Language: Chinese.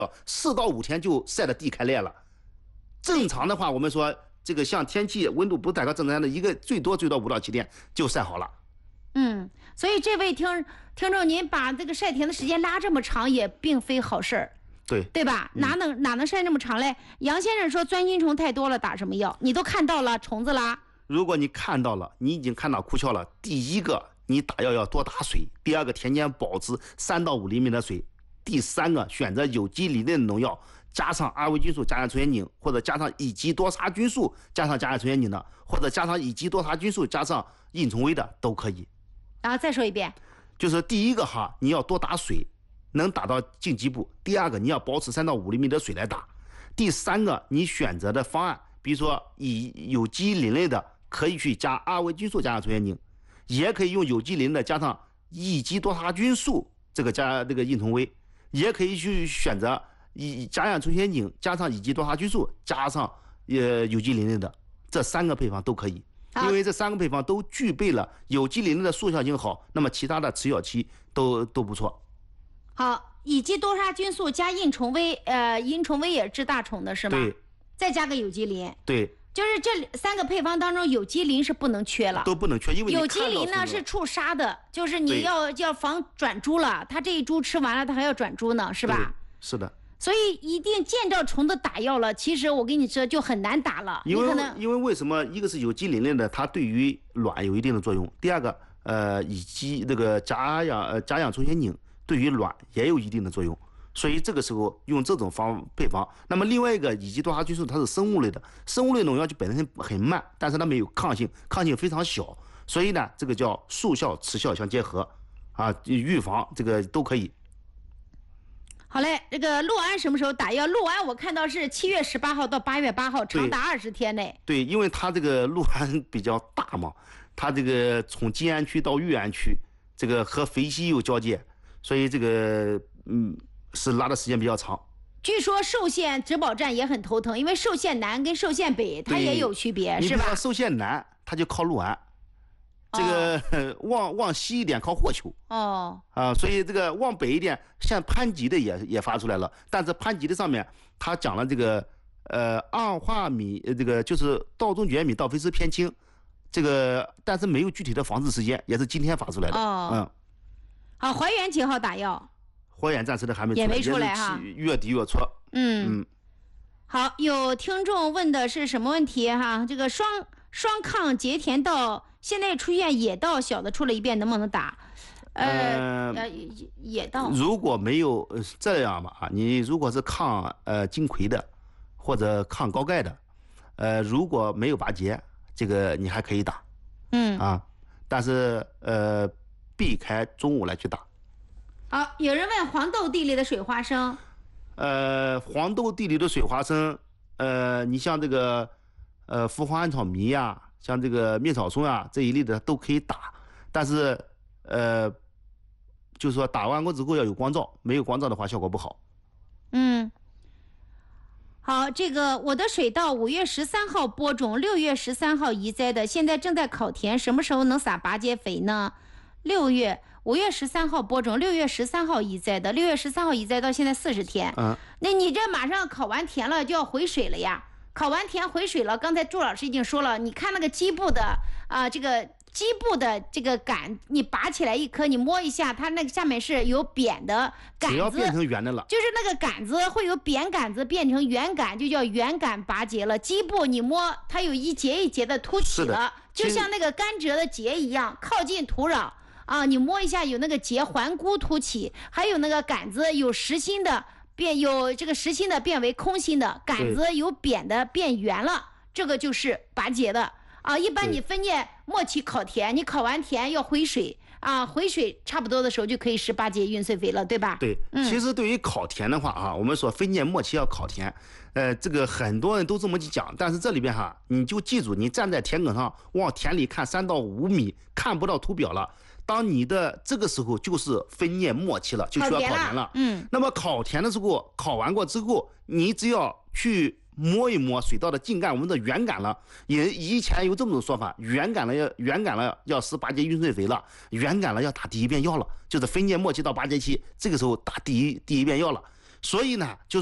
4到5天就晒得地开裂了。正常的话，我们说这个像天气温度不太高，正常的一个最多5到7天就晒好了。 所以这位听众，您把这个晒田的时间拉这么长，也并非好事儿，对吧？哪能晒那么长嘞？杨先生说钻心虫太多了，打什么药？你都看到了虫子啦？ 如果你看到了，你已经看到枯鞘了，第一个你打药要多打水，第二个田间保持3到5厘米的水，第三个选择有机磷类的农药，加上阿维菌素加上纯碱锭，或者加上乙基多杀菌素加上加上纯碱锭的，或者加上乙基多杀菌素加上硬虫威的都可以。 然后再说一遍， 就是第一个你要多打水，能打到茎基部；第二个你要保持3到5厘米的水来打；第三个你选择的方案，比如说以有机磷类的，可以去加阿维菌素加上纯碱锭，也可以用有机磷的加上乙基多杀菌素加这个硬虫威，也可以去选择加上纯碱锭加上乙基多杀菌素加上有机磷类的，这3个配方都可以。因为这3个配方都具备了有机磷类的速效性好，那么其他的持效期都不错。 好，乙基多杀菌素加硬虫威，硬虫威也是治大虫的是吗？ 对。 再加个有机磷。 对。 就是这3个配方当中，有机磷是不能缺了， 都不能缺，因为有机磷呢是促杀的，就是你要防转株了，它这一株吃完了，它还要转株呢，是吧？ 是的。 所以一定见着虫子打药了，其实我跟你说就很难打了。因为为什么？一个是有机磷类的，它对于卵有一定的作用；第二个，以及这个甲氧纯碱锭对于卵也有一定的作用。所以这个时候用这种配方。那么另外一个乙基多杀菌素它是生物类的，生物类农药就本身很慢，但是它没有抗性非常小，所以呢，这个叫速效持效相结合预防这个都可以。 好嘞，这个氯胺什么时候打药？氯胺我看到是7月18号到8月8号，长达20天内。 对，因为它这个氯胺比较大嘛，它这个从金安区到玉安区，这个和肥西又交界，所以这个是拉的时间比较长。 据说寿县植保站也很头疼，因为寿县南跟寿县北它也有区别，是吧？ 寿县南它就靠氯胺。这个往西一点靠霍球所以这个往北一点，像潘吉的也发出来了，但是潘吉的上面他讲了这个二化米这个就是稻中蕨米稻肥丝偏轻，这个但是没有具体的防治时间，也是今天发出来的。 好，还原几号打药？ 还原暂时的还没出来， 也没出来哈， 越低越错。 好，有听众问的是什么问题哈？这个双抗结田稻现在出现野稻，小的出了一遍，能不能打？野稻如果没有这样吧你如果是抗金葵的或者抗高钙的，如果没有拔节，这个你还可以打。但是避开中午来去打。 好，有人问黄豆地里的水花生。 黄豆地里的水花生，你像这个伏花安草迷呀，像这个灭草松啊这一类的都可以打，但是就是说打完过之后要有光照，没有光照的话效果不好。 好，这个我的水稻5月13号播种，6月13号移栽的，现在正在烤田，什么时候能撒拔节肥呢？5月13号播种，6月13号移栽的，6月13号移栽到现在40天。那你这马上烤完田了就要回水了呀，烤完田回水了，刚才朱老师已经说了，你看那个基部的这个基部的这个杆，你拔起来一颗，你摸一下，它那个下面是有扁的杆子， 只要变成圆的了， 就是那个杆子会有扁杆子变成圆杆，就叫圆杆拔节了。基部你摸它有一节一节的凸起了，就像那个甘蔗的节一样，靠近土壤你摸一下有那个节环箍凸起，还有那个杆子有实心的有这个实心的变为空心的，杆子有扁的变圆了，这个就是拔节的。一般你分界末期烤田，你烤完田要回水回水差不多的时候就可以施拔节运穗肥了，对吧？ 对，其实对于烤田的话我们说分界末期要烤田，这个很多人都这么讲，但是这里边你就记住，你站在田埂上往田里看3到5米，看不到图表了。当你的这个时候就是分界末期了，就需要烤田了。那么烤田的时候，烤完过之后，你只要去摸一摸水稻的茎干，我们的圆杆了。以前有这么种说法，圆杆了要施拔节运穗肥了，圆杆了要打第一遍药了，就是分界末期到拔节期，这个时候打第一遍药了。 所以呢，就